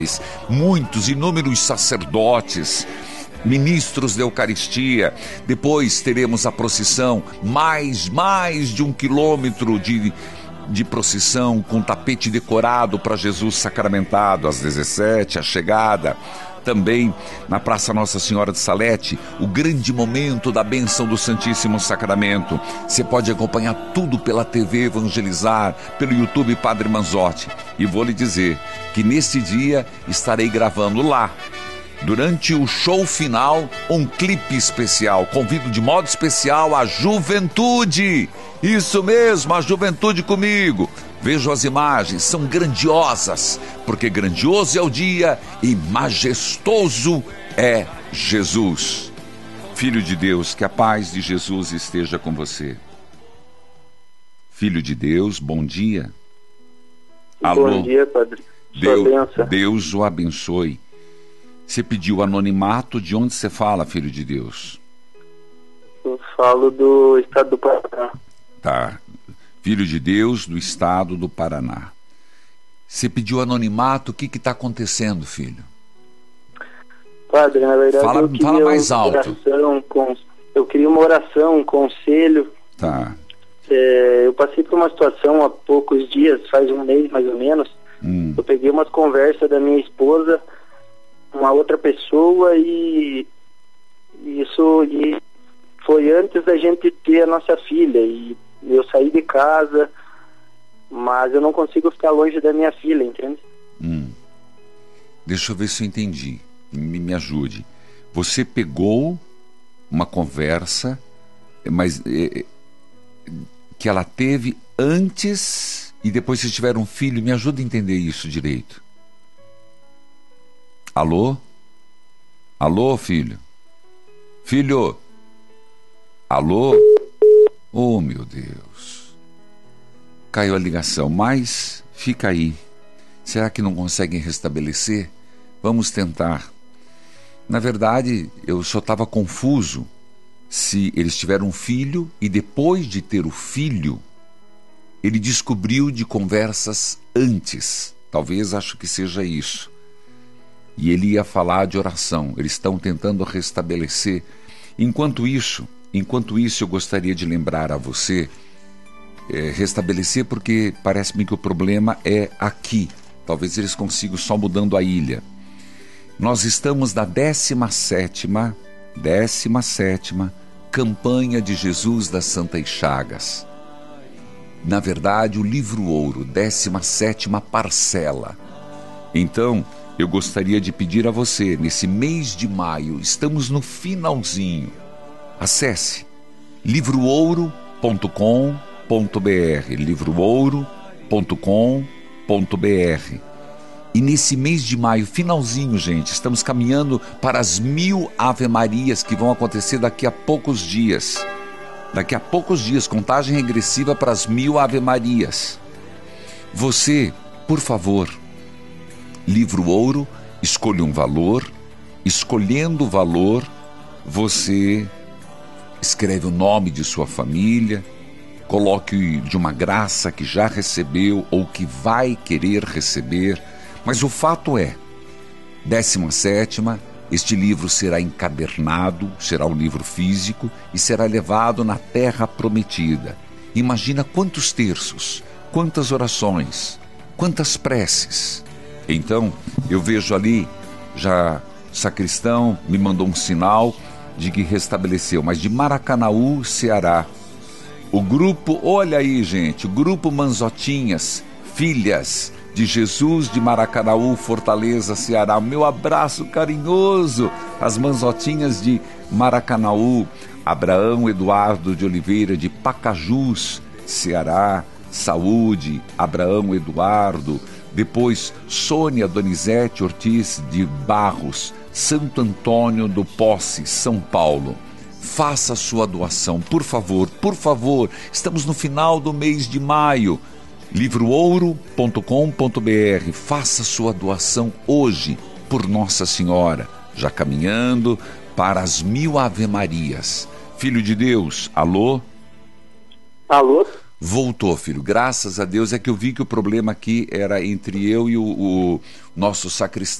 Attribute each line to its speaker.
Speaker 1: muitos, inúmeros sacerdotes, ministros da Eucaristia. Depois teremos a procissão, mais de 1 quilômetro de procissão com tapete decorado para Jesus sacramentado. Às 17, a chegada. Também na Praça Nossa Senhora de Salete, o grande momento da bênção do Santíssimo Sacramento. Você pode acompanhar tudo pela TV Evangelizar, pelo YouTube Padre Manzotti. E vou lhe dizer que nesse dia estarei gravando lá, durante o show final, um clipe especial. Convido de modo especial a juventude. Isso mesmo, a juventude comigo. Vejo as imagens, são grandiosas, porque grandioso é o dia e majestoso é Jesus. Filho de Deus, que a paz de Jesus esteja com você. Filho de Deus, bom dia. Alô?
Speaker 2: Bom dia, Padre.
Speaker 1: Deus o abençoe. Você pediu anonimato, de onde você fala, filho de Deus?
Speaker 2: Eu falo do estado do Paraná.
Speaker 1: Tá. Filho de Deus, do estado do Paraná. Você pediu anonimato, o que está acontecendo, filho?
Speaker 2: Padre, na verdade
Speaker 1: fala mais alto.
Speaker 2: Eu queria uma oração, um conselho.
Speaker 1: Tá.
Speaker 2: Eu passei por uma situação há poucos dias, faz um mês mais ou menos. Eu peguei umas conversas da minha esposa, uma outra pessoa, e foi antes da gente ter a nossa filha. E eu saí de casa, mas eu não consigo ficar longe da minha filha, entende?
Speaker 1: Deixa eu ver se eu entendi. Me ajude. Você pegou uma conversa, mas que ela teve antes e depois vocês tiveram um filho. Me ajuda a entender isso direito. Alô? Alô, filho? Filho? Alô? Oh, meu Deus. Caiu a ligação, mas fica aí. Será que não conseguem restabelecer? Vamos tentar. Na verdade, eu só estava confuso se eles tiveram um filho e depois de ter o filho, ele descobriu de conversas antes. Talvez, acho que seja isso. E ele ia falar de oração. Eles estão tentando restabelecer. Enquanto isso, eu gostaria de lembrar a você, restabelecer, porque parece-me que o problema é aqui. Talvez eles consigam só mudando a ilha. Nós estamos na 17ª campanha de Jesus das Santas Chagas. Na verdade, o livro ouro, 17ª parcela. Então, eu gostaria de pedir a você, nesse mês de maio, estamos no finalzinho. Acesse livroouro.com.br, livroouro.com.br. E nesse mês de maio, finalzinho, gente, estamos caminhando para as 1000 Ave-Marias que vão acontecer daqui a poucos dias. Daqui a poucos dias, contagem regressiva para as 1000 Ave-Marias. Você, por favor, Livro Ouro, escolha um valor. Escolhendo o valor, você escreve o nome de sua família, coloque de uma graça que já recebeu ou que vai querer receber. Mas o fato é, 17ª, este livro será encadernado, será um livro físico e será levado na Terra Prometida. Imagina quantos terços, quantas orações, quantas preces. Então, eu vejo ali, já o sacristão me mandou um sinal de que restabeleceu, mas de Maracanaú, Ceará. O grupo, olha aí, gente, o grupo Manzotinhas, filhas de Jesus de Maracanaú, Fortaleza, Ceará. O meu abraço carinhoso às Manzotinhas de Maracanaú. Abraão Eduardo de Oliveira de Pacajus, Ceará. Saúde, Abraão Eduardo. Depois Sônia Donizete Ortiz de Barros, Santo Antônio do Posse, São Paulo. Faça sua doação, por favor, por favor. Estamos no final do mês de maio. livroouro.com.br. Faça sua doação hoje por Nossa Senhora, já caminhando para as 1000 Ave-Marias. Filho de Deus, alô?
Speaker 2: Alô?
Speaker 1: Voltou, filho. Graças a Deus. É que eu vi que o problema aqui era entre eu e o nosso sacristão.